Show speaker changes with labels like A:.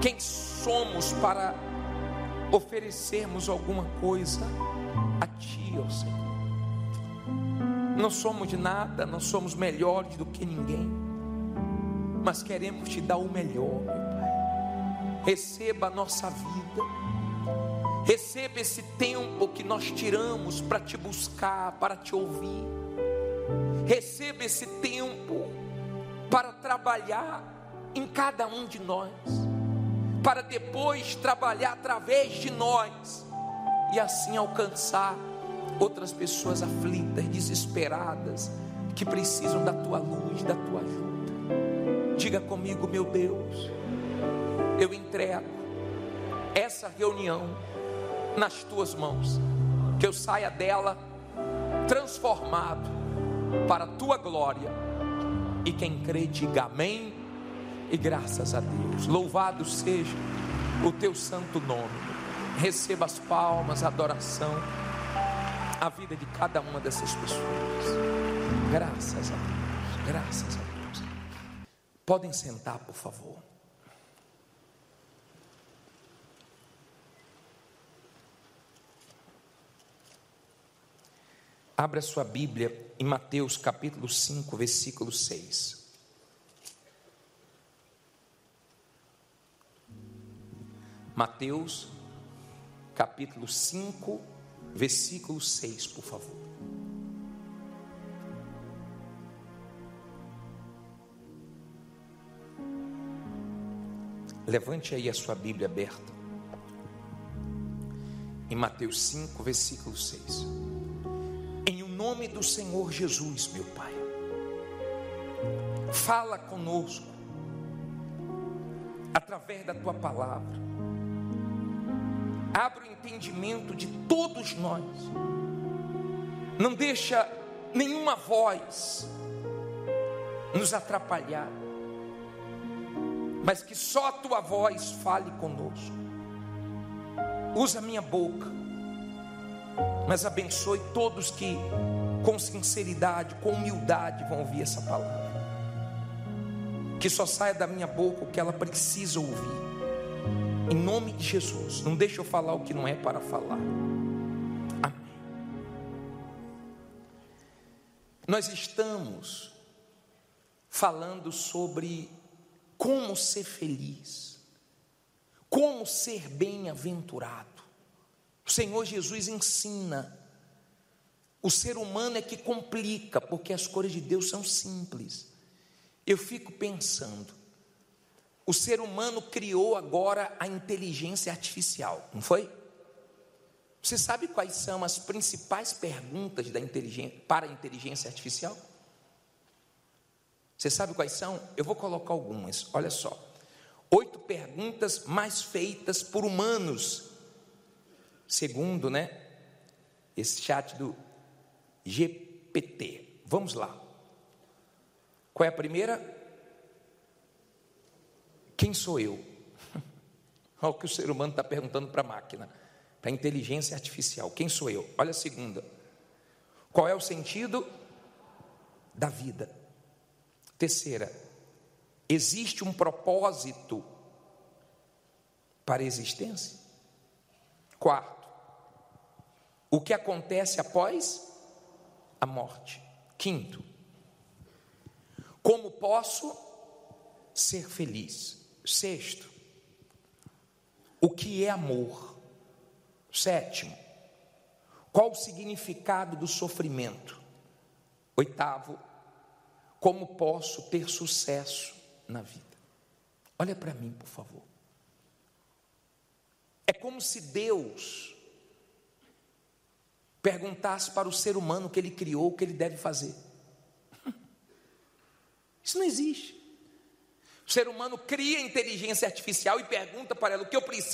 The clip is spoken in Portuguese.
A: Quem somos para oferecermos alguma coisa a Ti, ó Senhor? Não somos de nada, não somos melhores do que ninguém, mas queremos Te dar o melhor, meu Pai. Receba a nossa vida, receba esse tempo que nós tiramos para Te buscar, para Te ouvir. Receba esse tempo para trabalhar em cada um de nós, para depois trabalhar através de nós e assim alcançar outras pessoas aflitas, desesperadas, que precisam da Tua luz, da Tua ajuda. Diga comigo: meu Deus, eu entrego essa reunião nas Tuas mãos, que eu saia dela transformado para a Tua glória. E quem crê diga amém e graças a Deus. Louvado seja o Teu santo nome. Receba as palmas, a adoração, a vida de cada uma dessas pessoas. Graças a Deus, graças a Deus. Podem sentar, por favor. Abra sua Bíblia em Mateus capítulo 5, versículo 6. Mateus capítulo 5, versículo 6, por favor. Levante aí a sua Bíblia aberta. Em Mateus 5, versículo 6. Em o nome do Senhor Jesus, meu Pai, fala conosco através da Tua palavra. Abre o entendimento de todos nós. Não deixa nenhuma voz nos atrapalhar, mas que só a Tua voz fale conosco. Usa a minha boca, mas abençoe todos que com sinceridade, com humildade vão ouvir essa palavra. Que só saia da minha boca o que ela precisa ouvir. Em nome de Jesus, não deixe eu falar o que não é para falar. Amém. Nós estamos falando sobre como ser feliz, como ser bem-aventurado. O Senhor Jesus ensina. O ser humano é que complica, porque as coisas de Deus são simples. Eu fico pensando, o ser humano criou agora a inteligência artificial, não foi? Você sabe quais são as principais perguntas para a inteligência artificial? Você sabe quais são? Eu vou colocar algumas, olha só. 8 perguntas mais feitas por humanos, segundo, esse chat do GPT. Vamos lá. Qual é a primeira? Quem sou eu? Olha o que o ser humano está perguntando para a máquina, para a inteligência artificial. Quem sou eu? Olha a segunda. Qual é o sentido da vida? Terceira, existe um propósito para a existência? Quarto, o que acontece após a morte? Quinto, como posso ser feliz? Sexto, o que é amor? Sétimo, qual o significado do sofrimento? Oitavo, como posso ter sucesso na vida? Olha para mim, por favor. É como se Deus perguntasse para o ser humano que Ele criou o que ele deve fazer. Isso não existe. O ser humano cria inteligência artificial e pergunta para ela o que eu preciso